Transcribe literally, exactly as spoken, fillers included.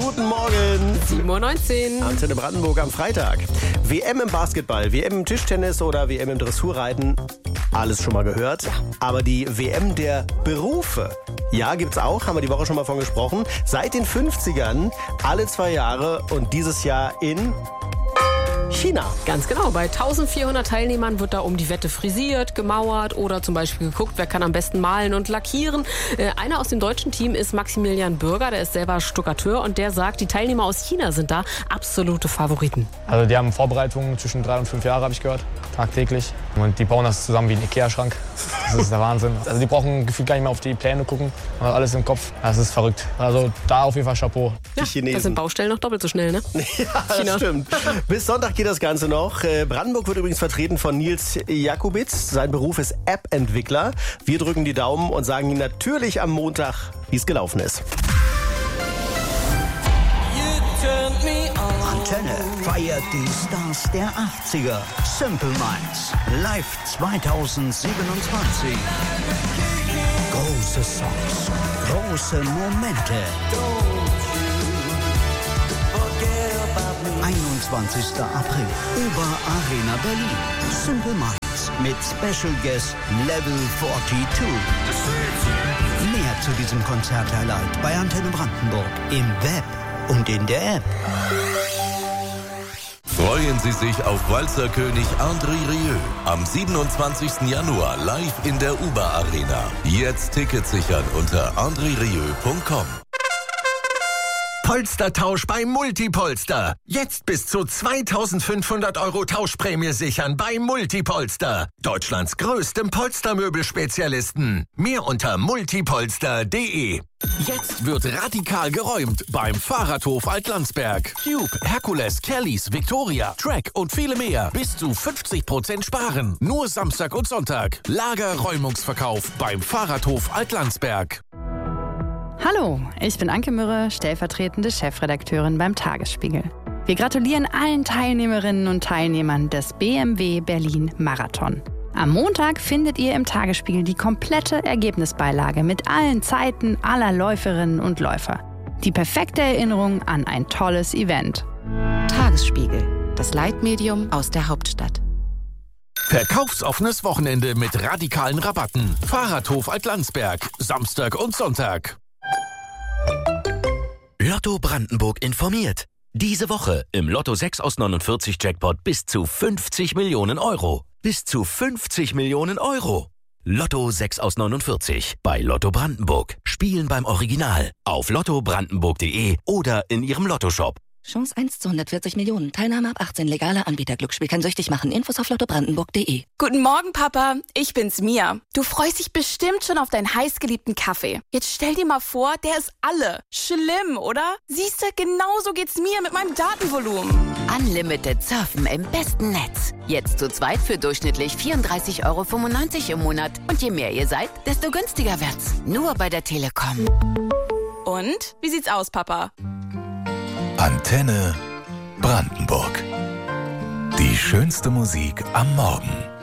Guten Morgen. sieben Uhr neunzehn. Antenne Brandenburg am Freitag. W M im Basketball, W M im Tischtennis oder W M im Dressurreiten. Alles schon mal gehört. Aber die W M der Berufe, ja, gibt's auch, haben wir die Woche schon mal von gesprochen. Seit den fünfzigern, alle zwei Jahre und dieses Jahr in China. Ganz genau. Bei eintausendvierhundert Teilnehmern wird da um die Wette frisiert, gemauert oder zum Beispiel geguckt, wer kann am besten malen und lackieren. Äh, einer aus dem deutschen Team ist Maximilian Bürger, der ist selber Stuckateur und der sagt, die Teilnehmer aus China sind da absolute Favoriten. Also die haben Vorbereitungen zwischen drei und fünf Jahre, habe ich gehört, tagtäglich. Und die bauen das zusammen wie ein Ikea-Schrank. Das ist der Wahnsinn. Also die brauchen gefühlt gar nicht mehr auf die Pläne gucken, alles im Kopf. Das ist verrückt. Also da auf jeden Fall Chapeau. Ja, da sind Baustellen noch doppelt so schnell, ne? Ja, das China. Stimmt. Bis Sonntag geht das Ganze noch. Brandenburg wird übrigens vertreten von Nils Jakubitz. Sein Beruf ist App-Entwickler. Wir drücken die Daumen und sagen Ihnen natürlich am Montag, wie es gelaufen ist. Antenne feiert die Stars der achtziger. Simple Minds. Live zweitausendsiebenundzwanzig. Große Songs. Große Momente. einundzwanzigster April. Oberarena Berlin. Simple Minds mit Special Guest Level zweiundvierzig. Mehr zu diesem Konzert-Highlight bei Antenne Brandenburg im Web und in der App. Freuen Sie sich auf Walzerkönig André Rieu am siebenundzwanzigsten Januar live in der Uber Arena. Jetzt Tickets sichern unter andre rieu punkt com. Polstertausch bei Multipolster. Jetzt bis zu zweitausendfünfhundert Euro Tauschprämie sichern bei Multipolster. Deutschlands größtem Polstermöbelspezialisten. Mehr unter multipolster punkt de. Jetzt wird radikal geräumt beim Fahrradhof Altlandsberg. Cube, Herkules, Kellys, Victoria, Track und viele mehr. Bis zu fünfzig Prozent sparen. Nur Samstag und Sonntag. Lagerräumungsverkauf beim Fahrradhof Altlandsberg. Hallo, ich bin Anke Mürre, stellvertretende Chefredakteurin beim Tagesspiegel. Wir gratulieren allen Teilnehmerinnen und Teilnehmern des B M W Berlin Marathon. Am Montag findet ihr im Tagesspiegel die komplette Ergebnisbeilage mit allen Zeiten aller Läuferinnen und Läufer. Die perfekte Erinnerung an ein tolles Event. Tagesspiegel, das Leitmedium aus der Hauptstadt. Verkaufsoffenes Wochenende mit radikalen Rabatten. Fahrradhof Altlandsberg, Samstag und Sonntag. Lotto Brandenburg informiert. Diese Woche im Lotto sechs aus neunundvierzig Jackpot bis zu fünfzig Millionen Euro. Bis zu fünfzig Millionen Euro. Lotto sechs aus neunundvierzig bei Lotto Brandenburg. Spielen beim Original auf lotto brandenburg punkt de oder in Ihrem Lottoshop. Chance eins zu hundertvierzig Millionen. Teilnahme ab achtzehn. Legaler Anbieter. Glücksspiel kann süchtig machen. Infos auf lotto brandenburg punkt de. Guten Morgen, Papa. Ich bin's, Mia. Du freust dich bestimmt schon auf deinen heißgeliebten Kaffee. Jetzt stell dir mal vor, der ist alle. Schlimm, oder? Siehst du, genauso geht's mir mit meinem Datenvolumen. Unlimited Surfen im besten Netz. Jetzt zu zweit für durchschnittlich vierunddreißig Euro fünfundneunzig im Monat. Und je mehr ihr seid, desto günstiger wird's. Nur bei der Telekom. Und? Wie sieht's aus, Papa? Antenne Brandenburg. Die schönste Musik am Morgen.